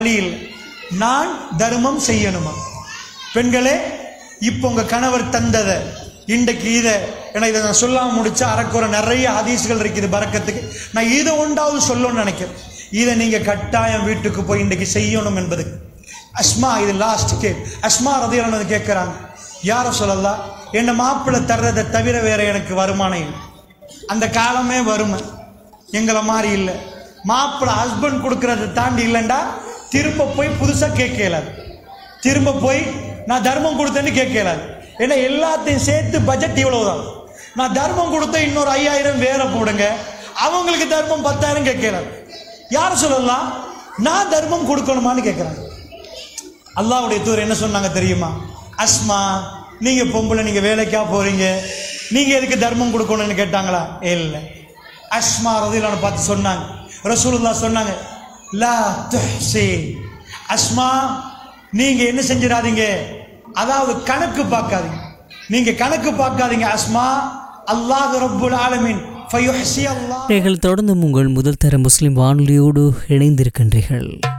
வழியில் நான் தர்மம் செய்யணுமா? பெண்களே, இப்போ உங்க கணவர் தந்ததை இன்றைக்கு இதை இதை நான் சொல்லாமல் முடிச்சா அறக்குற நிறைய ஹதீஸ்கள் இருக்குது பரக்கத்துக்கு. நான் இதை ஒன்றாவது சொல்லணும்னு நினைக்கிறேன். இதை நீங்கள் கட்டாயம் வீட்டுக்கு போய் இன்றைக்கு செய்யணும் என்பது. அஸ்மா, இது லாஸ்ட் அஸ்மா ரதியல்லாஹு கேட்குறாங்க, யார சொல்லலாம், என்ன மாப்பிள்ளை தர்றதை தவிர வேற எனக்கு வருமானம் இல்லை. அந்த காலமே வறுமை எங்களை மாதிரி இல்லை. மாப்பிள்ளை ஹஸ்பண்ட் கொடுக்கறதை தாண்டி இல்லைண்டா திரும்ப போய் புதுசாக கேட்கலாது, திரும்ப போய் நான் தர்மம் கொடுத்தேன்னு கேட்கலாது. ஏன்னா எல்லாத்தையும் சேர்த்து பட்ஜெட் இவ்வளவுதான். நான் தர்மம் கொடுத்த இன்னொரு 5000 வேற போடுங்க, அவங்களுக்கு தர்மம் 10,000 கேட்கலாது. யார் சொல்லலாம், நான் தர்மம் கொடுக்கணுமான்னு கேட்குறாங்க. அல்லாஹ்வுடைய தூதர் என்ன சொன்னாங்க தெரியுமா? அஸ்மா, நீங்க பொம்பளை, நீங்க வேலைக்கா போறீங்க, நீங்க எதுக்கு தர்மம் கொடுக்கணும்னு கேட்டாங்களா? இல்லை. அஸ்மா ரலியல்லாஹு பார்த்து சொன்னாங்க, ரசூலுல்லாஹ் சொன்னாங்க, லா துஹ்சி, அஸ்மா நீங்க என்ன செஞ்சிடாதீங்க, அதாவது கணக்கு பார்க்காதீங்க, நீங்க கணக்கு பார்க்காதீங்க அஸ்மா, அல்லாஹ் ரப்புல் ஆலமீன் ஃபயுஹ்சி அல்லாஹ். நீங்கள் தொடர்ந்து உங்கள் முதல் தர முஸ்லிம் வானொலியோடு இணைந்திருக்கின்றீர்கள்.